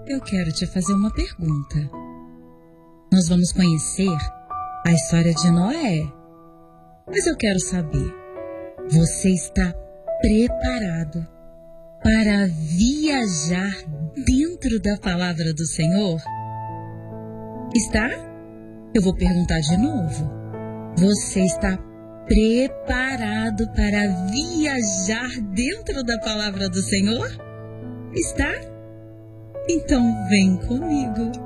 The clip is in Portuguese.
eu quero te fazer uma pergunta. Nós vamos conhecer a história de Noé. Mas eu quero saber, você está preparado para viajar dentro da palavra do Senhor? Está? Eu vou perguntar de novo. Você está preparado para viajar dentro da palavra do Senhor? Está? Então vem comigo.